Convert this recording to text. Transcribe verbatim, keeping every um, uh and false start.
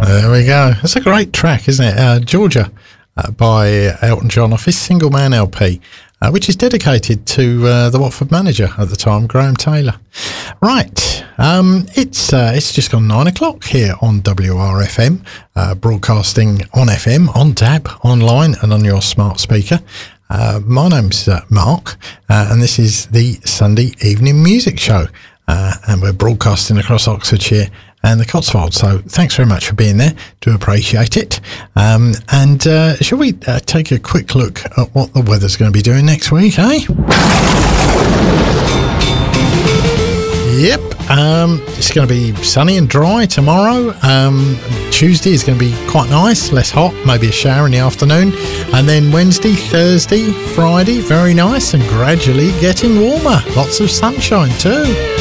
There we go. It's a great track, isn't it? Uh, Georgia uh, by Elton John off his Single Man L P, uh, which is dedicated to uh, the Watford manager at the time, Graham Taylor. Right, um, it's uh, it's just gone nine o'clock here on W R F M, uh, broadcasting on F M, on D A B, online and on your smart speaker. Uh, my name's uh, Mark, uh, and this is the Sunday Evening Music Show, uh, and we're broadcasting across Oxfordshire and the Cotswolds. So thanks very much for being there. Do appreciate it. Um, and uh, shall we uh, take a quick look at what the weather's going to be doing next week, eh? Yep. Um, it's going to be sunny and dry tomorrow. Um, Tuesday is going to be quite nice, less hot, maybe a shower in the afternoon. And then Wednesday, Thursday, Friday, very nice and gradually getting warmer. Lots of sunshine too.